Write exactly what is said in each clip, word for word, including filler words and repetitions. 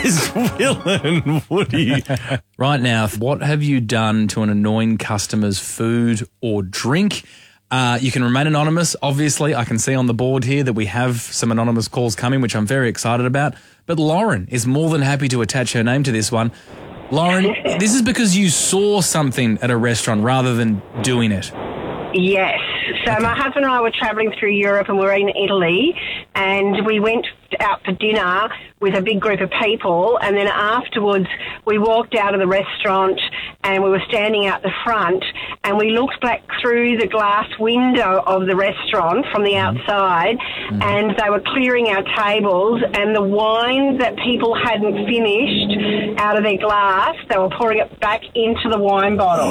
is Will and Woody. Right now, what have you done to an annoying customer's food or drink? Uh, you can remain anonymous. Obviously, I can see on the board here that we have some anonymous calls coming, which I'm very excited about. But Lauren is more than happy to attach her name to this one. Lauren, this is because you saw something at a restaurant rather than doing it. Yes. So okay. My husband and I were travelling through Europe and we were in Italy, and we went out for dinner with a big group of people, and then afterwards we walked out of the restaurant and we were standing out the front and we looked back through the glass window of the restaurant from the mm. outside mm. and they were clearing our tables, and the wine that people hadn't finished out of their glass, they were pouring it back into the wine bottle.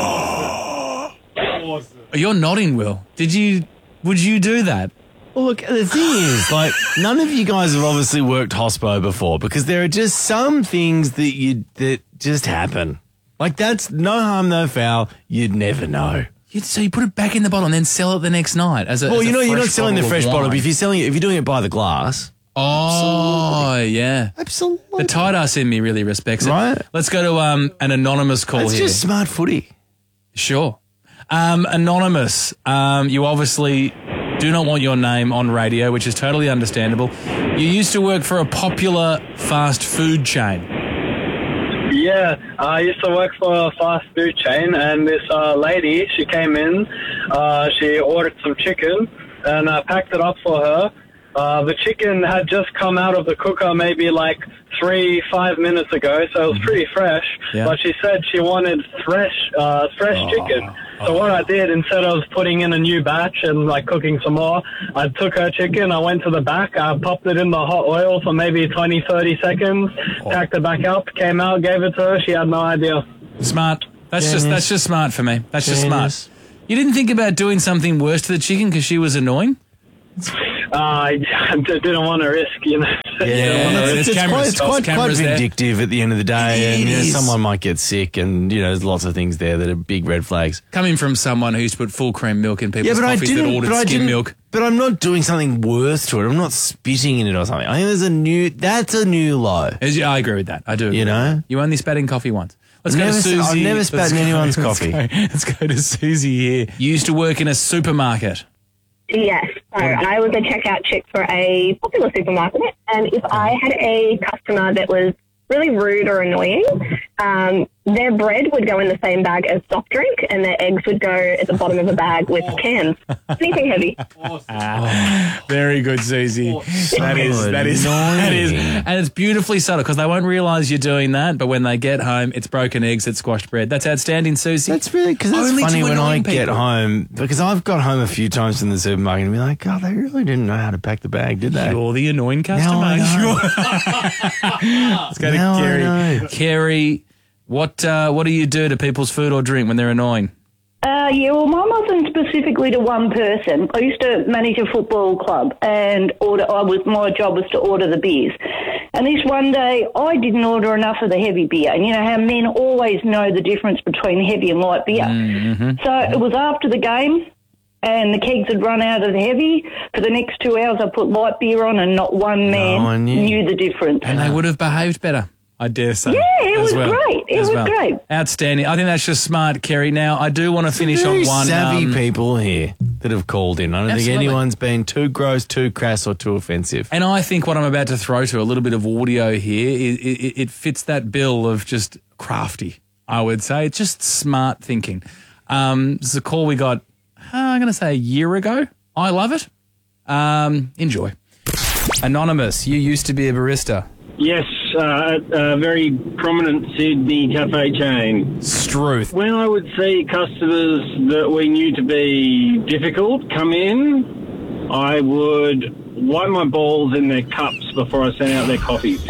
Awesome. You're nodding, Will. Did you, would you do that? Well, look, the thing is, like, none of you guys have obviously worked hospo before, because there are just some things that you that just happen. Like, that's no harm, no foul. You'd never know. You'd, so you put it back in the bottle and then sell it the next night as a Well, as you a know, fresh you're not selling the fresh bottle, but if you're selling it, if you're doing it by the glass. Oh, absolutely. yeah. Absolutely. The tight ass in me really respects it. Right. Let's go to um, an anonymous call That's here. It's just smart footy. Sure. Um, anonymous, um, you obviously do not want your name on radio, which is totally understandable. You used to work for a popular fast food chain. Yeah, I used to work for a fast food chain, and this uh, lady, she came in, uh, she ordered some chicken, and I packed it up for her. Uh, the chicken had just come out of the cooker maybe like three, five minutes ago, so it was pretty fresh. Yeah. But she said she wanted fresh, uh, fresh oh, chicken. So oh. what I did, instead of putting in a new batch and like cooking some more, I took her chicken, I went to the back, I popped it in the hot oil for maybe twenty, thirty seconds, oh. packed it back up, came out, gave it to her. She had no idea. Smart. That's Genius. just that's just smart for me. That's Genius. just smart. You didn't think about doing something worse to the chicken because she was annoying? Uh, I didn't want to risk, you know. Yeah, it's, it's, quite, it's quite, quite vindictive there. At the end of the day, and you know, someone might get sick, and you know, there's lots of things there that are big red flags. Coming from someone who used to put full cream milk in people's yeah, coffees that ordered skim milk. But I'm not doing something worse to it. I'm not spitting in it or something. I think there's a new, that's a new low. I agree with that. I do. Agree you know, you only spat in coffee once. Let's never, go to Susie. I've never spat in anyone's go, coffee. Let's go, let's go to Susie here. You used to work in a supermarket. Yes, so I was a checkout chick for a popular supermarket, and if I had a customer that was really rude or annoying, um, their bread would go in the same bag as soft drink, and their eggs would go at the bottom of a bag with cans. Anything heavy. Ah, very good, Susie. That is, that is, that is, and it's beautifully subtle because they won't realise you're doing that, but when they get home, it's broken eggs, it's squashed bread. That's outstanding, Susie. That's really, because it's Only funny when I people. get home, because I've got home a few times from the supermarket and be like, God, they really didn't know how to pack the bag, did they? You're the annoying customer. Now I know. Let's go to now Kerry. I know. Kerry, what uh, what do you do to people's food or drink when they're annoying? Uh, yeah, well, mine wasn't specifically to one person. I used to manage a football club, and order. I was my job was to order the beers. And this one day, I didn't order enough of the heavy beer. And you know how men always know the difference between heavy and light beer. Mm-hmm. So it was after the game, and the kegs had run out of the heavy. For the next two hours, I put light beer on, and not one man no one knew. knew the difference. And they would have behaved better, I dare say. Yeah, it was well, great. It was well. great. Outstanding. I think that's just smart, Kerry. Now, I do want to finish Very on one. savvy um, people here that have called in. I don't Absolutely. think anyone's been too gross, too crass, or too offensive. And I think what I'm about to throw to, a little bit of audio here, it, it, it fits that bill of just crafty, I would say. It's just smart thinking. Um, this is a call we got, uh, I'm going to say a year ago. I love it. Um, enjoy. Anonymous, you used to be a barista. Yes, uh, a very prominent Sydney cafe chain. Struth. When I would see customers that we knew to be difficult come in, I would wipe my balls in their cups before I sent out their coffees.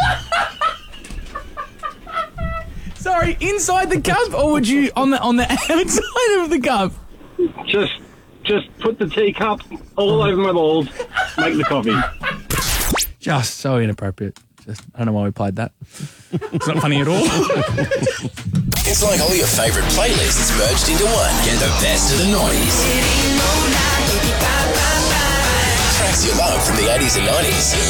Sorry, inside the cup, or would you on the on the outside of the cup? Just, just put the teacup all over my balls, make the coffee. Just so inappropriate. Just, I don't know why we played that. It's not funny at all. It's like all your favourite playlists merged into one. Get the best of the noughties. Tracks you love from the eighties and nineties.